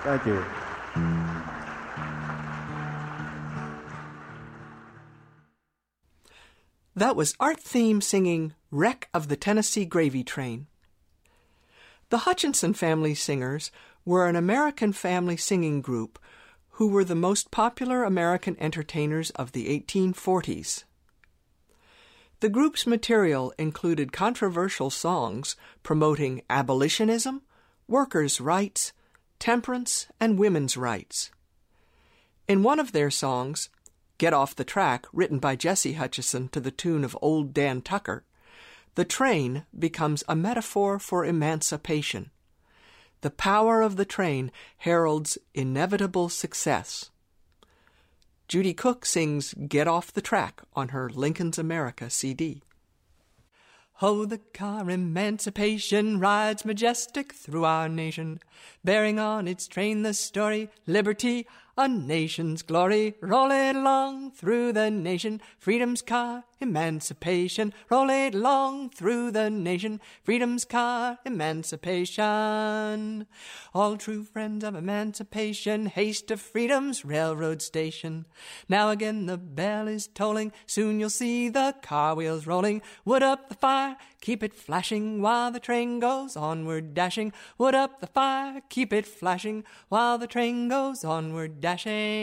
Thank you. That was Art Thiem singing Wreck of the Tennessee Gravy Train. The Hutchinson Family Singers were an American family singing group who were the most popular American entertainers of the 1840s. The group's material included controversial songs promoting abolitionism, workers' rights, temperance, and women's rights. In one of their songs, Get Off the Track, written by Jesse Hutchinson to the tune of Old Dan Tucker, the train becomes a metaphor for emancipation. The power of the train heralds inevitable success. Judy Cook sings Get Off the Track on her Lincoln's America CD. Oh, the car emancipation rides majestic through our nation, bearing on its train the story, liberty, a nation's glory. Roll it along through the nation, freedom's car, emancipation. Roll it along through the nation, freedom's car, emancipation. All true friends of emancipation, haste to freedom's railroad station. Now again the bell is tolling, soon you'll see the car wheels rolling. Wood up the fire, keep it flashing while the train goes onward dashing. Wood up the fire, keep it flashing while the train goes onward dashing.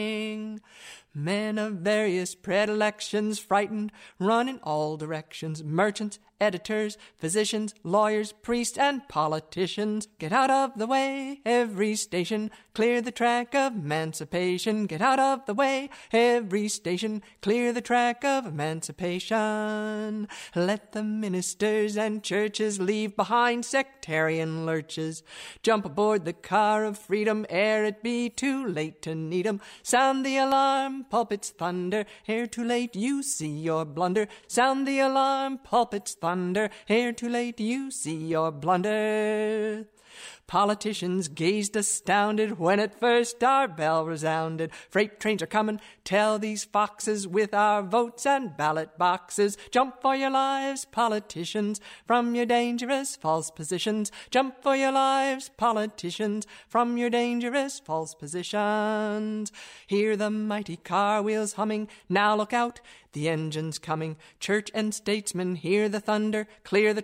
Men of various predilections, frightened, run in all directions. Merchants, editors, physicians, lawyers, priests, and politicians. Get out of the way, every station, clear the track of emancipation. Get out of the way, every station, clear the track of emancipation. Let the ministers and churches leave behind sectarian lurches. Jump aboard the car of freedom ere it be too late to need 'em. Sound the alarm, pulpits thunder, ere too late you see your blunder. Sound the alarm, pulpits thunder, ere too late you see your blunder. Politicians gazed astounded when at first our bell resounded. Freight trains are coming, tell these foxes, with our votes and ballot boxes. Jump for your lives, politicians, from your dangerous false positions. Jump for your lives, politicians, from your dangerous false positions. Hear the mighty car wheels humming, now look out, the engine's coming. Church and statesmen, hear the thunder, clear the